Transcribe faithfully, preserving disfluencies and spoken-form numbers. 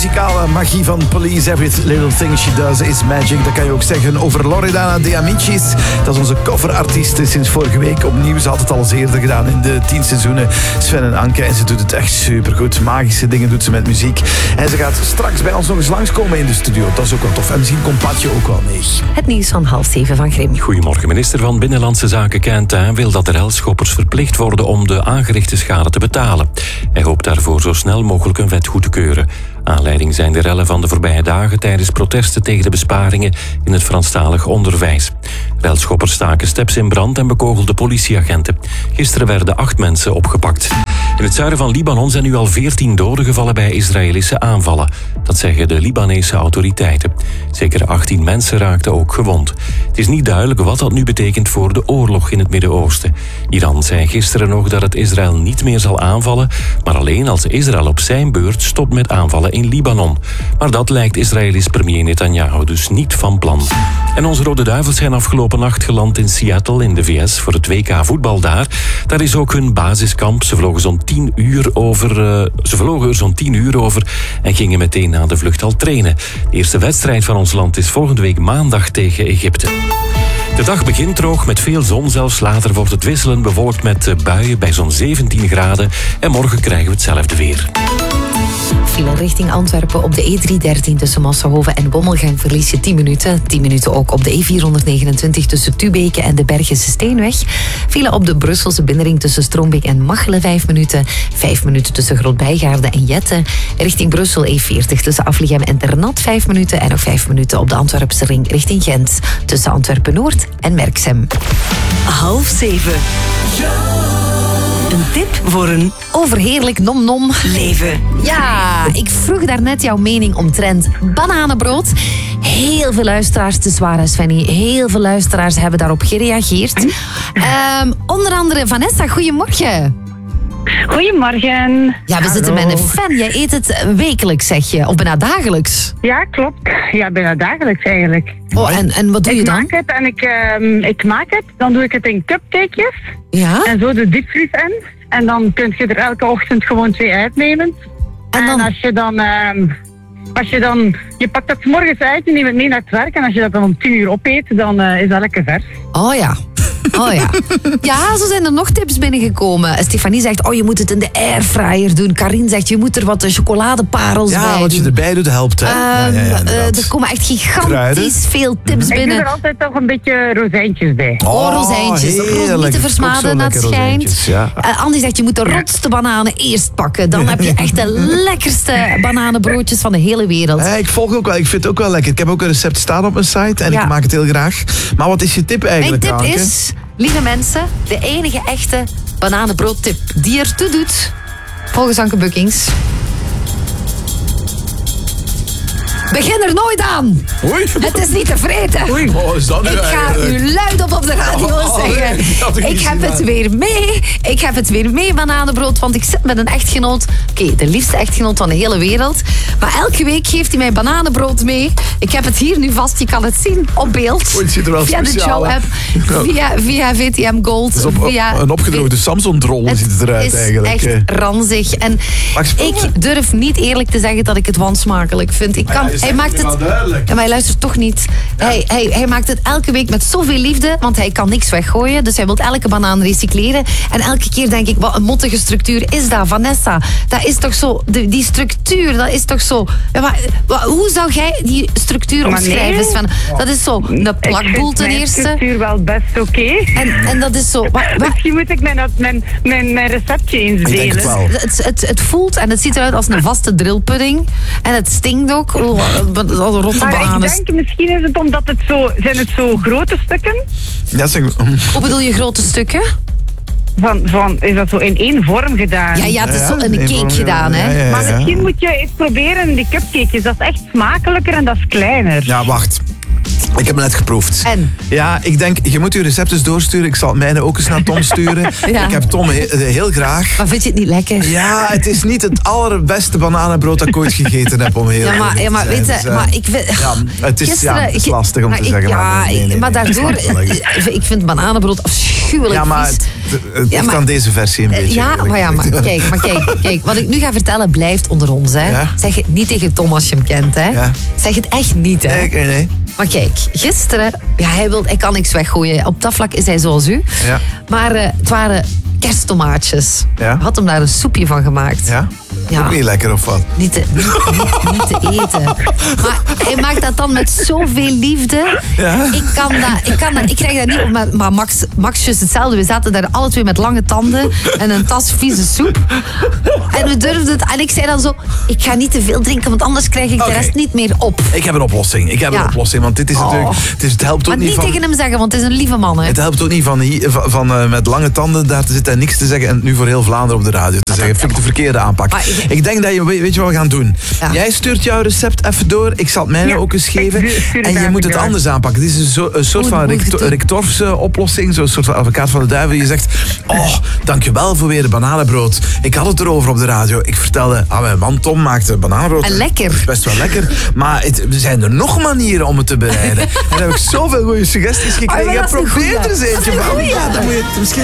muzikale magie van Police. Every little thing she does is magic. Dat kan je ook zeggen over Loredana de Amicis. Dat is onze coverartiest sinds vorige week opnieuw. Ze had het al eens eerder gedaan in de tien seizoenen. Sven en Anke. En ze doet het echt supergoed. Magische dingen doet ze met muziek. En ze gaat straks bij ons nog eens langskomen in de studio. Dat is ook wel tof. En misschien komt Patje ook wel mee. Het nieuws van half zeven van Grim. Goedemorgen. Minister van Binnenlandse Zaken Quentin wil dat de relschoppers verplicht worden om de aangerichte schade te betalen. Hij hoopt daarvoor zo snel mogelijk een wet goed te keuren. Aanleiding zijn de rellen van de voorbije dagen tijdens protesten tegen de besparingen in het Franstalig onderwijs. Relschoppers staken steps in brand en bekogelden politieagenten. Gisteren werden acht mensen opgepakt. In het zuiden van Libanon zijn nu al veertien doden gevallen bij Israëlische aanvallen. Dat zeggen de Libanese autoriteiten. Zeker achttien mensen raakten ook gewond. Het is niet duidelijk wat dat nu betekent voor de oorlog in het Midden-Oosten. Iran zei gisteren nog dat het Israël niet meer zal aanvallen, maar alleen als Israël op zijn beurt stopt met aanvallen in Libanon. Maar dat lijkt Israëlisch premier Netanyahu dus niet van plan. En onze Rode Duivels zijn afgelopen nacht geland in Seattle in de V S voor het W K voetbal daar. Daar is ook hun basiskamp. Ze vlogen zo'n tien uur over. Uh, ze vlogen er zo'n tien uur over en gingen meteen na de vlucht al trainen. De eerste wedstrijd van ons land is volgende week maandag tegen Egypte. De dag begint droog met veel zon, zelfs later wordt het wisselend bewolkt met buien bij zo'n zeventien graden. En morgen krijgen we hetzelfde weer. File richting Antwerpen op de E driehonderddertien tussen Massenhoven en Bommelgang verlies je tien minuten. tien minuten ook op de E vierhonderdnegenentwintig tussen Tubeke en de Bergense Steenweg. File op de Brusselse binnenring tussen Stroombeek en Machelen vijf minuten. vijf minuten tussen Grootbijgaarden en Jette. Richting Brussel E veertig tussen Afligem en Ternat vijf minuten. En nog vijf minuten op de Antwerpse ring richting Gent tussen Antwerpen-Noord en Merksem. Half zeven. Een tip voor een overheerlijk nom-nom leven. Ja, ik vroeg daarnet jouw mening omtrent bananenbrood. Heel veel luisteraars, te zwaar is Fanny, heel veel luisteraars hebben daarop gereageerd. Um, onder andere Vanessa, goedemorgen. Goedemorgen. Ja, we Hallo. zitten met een fan. Jij eet het wekelijks, zeg je, of bijna dagelijks. Ja, klopt. Ja, bijna dagelijks eigenlijk. Oh, en, en wat doe je ik dan? Maak het en ik, uh, ik maak het, dan doe ik het in cupcakejes. Ja? En zo de diepvries in. En dan kun je er elke ochtend gewoon twee uitnemen. En, dan... en als je dan... Uh, als je dan... Je pakt dat 's morgens uit, je neemt het mee naar het werk. En als je dat dan om tien uur opeet, dan uh, is dat lekker vers. Oh ja. Oh ja. Ja, zo zijn er nog tips binnengekomen. Stefanie zegt, oh, je moet het in de airfryer doen. Karin zegt, je moet er wat chocoladeparels ja, bij doen. Ja, wat je erbij doet helpt. Hè? Um, ja, ja, ja, uh, er komen echt gigantisch Kruiden. veel tips ik binnen. Ik doe er altijd toch een beetje rozijntjes bij. Oh, oh rozijntjes. Rot niet te versmaden, dat schijnt. Ja. Uh, Andy zegt, je moet de rotste bananen eerst pakken. Dan heb je echt de lekkerste bananenbroodjes van de hele wereld. Ja, ik volg ook wel. Ik vind het ook wel lekker. Ik heb ook een recept staan op mijn site en ja. ik maak het heel graag. Maar wat is je tip eigenlijk, Mijn tip Anke? is, lieve mensen, de enige echte bananenbroodtip die ertoe doet, volgens Anke Bukkings. Begin er nooit aan. Oei. Het is niet te vreten. Oei, oh, is dat nu ik ga eigenlijk? u luidop op de radio Oh, zeggen. nee, ik heb het weer mee. Ik heb het weer mee, bananenbrood. Want ik zit met een echtgenoot. Oké, okay, de liefste echtgenoot van de hele wereld. Maar elke week geeft hij mij bananenbrood mee. Ik heb het hier nu vast. Je kan het zien op beeld. Oei, het ziet er wel via speciaal de Joe-app. Via, via V T M Gold. Het is op, via, een opgedroogde Samsung-drol ziet het eruit eigenlijk. Het is echt ranzig. En ik durf niet eerlijk te zeggen dat ik het wansmakelijk vind. Ik kan, ja, hij maakt het... Ja, maar hij luistert toch niet. Ja. Hij, hij, hij maakt het elke week met zoveel liefde, want hij kan niks weggooien. Dus hij wil elke banaan recycleren. En elke keer denk ik, wat een mottige structuur is dat, Vanessa? Dat is toch zo, de, die structuur, dat is toch zo... Ja, maar, wat, hoe zou jij die structuur omschrijven? Nee. Van, dat is zo, een plakboel ten eerste. Ik vind structuur wel best oké. Okay. En, en dat is zo... Wat, wat, Misschien moet ik mijn, mijn, mijn, mijn receptje eens delen. Het, het, het, het voelt en het ziet eruit als een vaste drillpudding. En het stinkt ook. Oh, al rotte maar bananen. ik denk, misschien is het omdat het zo... Zijn het zo grote stukken? Ja, zeg... Hoe bedoel je grote stukken? Van, van, is dat zo in één vorm gedaan? Ja, ja, het is zo in een cake gedaan, hè. Ja, ja, ja. Maar misschien moet je eens proberen die cupcakejes. Dat is echt smakelijker en dat is kleiner. Ja, wacht. Ik heb hem net geproefd. En? Ja, ik denk, je moet je recepten doorsturen. Ik zal het mijne ook eens naar Tom sturen. Ja. Ik heb Tom he- heel graag. Maar vind je het niet lekker? Ja, het is niet het allerbeste bananenbrood dat ik ooit gegeten heb, om heel Ja, maar, eerlijk ja, te maar zijn. weet Dus, je, eh, maar ik vind... ja, het is, ja, het is ge- lastig om maar te ik- zeggen. Ja, maar nee, nee, nee, maar nee, daardoor... het is wel lekker. Ik vind bananenbrood afschuwelijk Ja, maar vies. het, het Ja, ligt maar- aan deze versie een beetje. Ja, eerlijk maar ja, maar gezegd. kijk, maar kijk, kijk. Wat ik nu ga vertellen blijft onder ons, hè. Ja. Zeg het niet tegen Tom als je hem kent, hè. Ja. Zeg het echt niet, hè. Nee, nee, nee. Maar kijk, gisteren... Ja, hij, wil, hij kan niks weggooien. Op dat vlak is hij zoals u. Ja. Maar eh, het waren kersttomaatjes. Ja. Had hem daar een soepje van gemaakt. Ja? Ja. Ook niet lekker of wat? Niet te, niet, niet, niet te eten. Maar hij maakt dat dan met zoveel liefde. Ja. Ik kan dat, ik kan dat, ik krijg dat niet op. Maar, maar Max, Max just hetzelfde. We zaten daar alle twee met lange tanden en een tas vieze soep. En we durfden het. En ik zei dan zo, ik ga niet te veel drinken, want anders krijg ik Oké. de rest niet meer op. Ik heb een oplossing. Ik heb Ja. een oplossing, want dit is Oh. natuurlijk... Het, is, het helpt ook Maar niet niet van... tegen hem zeggen, want het is een lieve man, hè. Het helpt ook niet van, hier- van, van eh, met lange tanden daar te zitten en niks te zeggen en het nu voor heel Vlaanderen op de radio te zeggen. Vind ik de verkeerde aanpak. Maar ik- Ik denk dat je, weet weet je wat we gaan doen? Ja. Jij stuurt jouw recept even door, ik zal het mijne Ja, ook eens ik geven. stuur het En je even moet het door. anders aanpakken. Dit is een, zo, een soort Hoe- van hoe Richt- het doen? Richtorfse oplossing, zo'n soort van advocaat van de duivel. Je zegt, oh, dankjewel voor weer de bananenbrood. Ik had het erover op de radio. Ik vertelde, ah, mijn man Tom maakte bananenbrood. En lekker. Dat is best wel lekker. Maar het, er zijn er nog manieren om het te bereiden. En dan heb ik zoveel goede suggesties gekregen. Ah, maar dat is een Probeer goeie. er eens eentje Dat is een van. goeie. Ja, dan moet je het misschien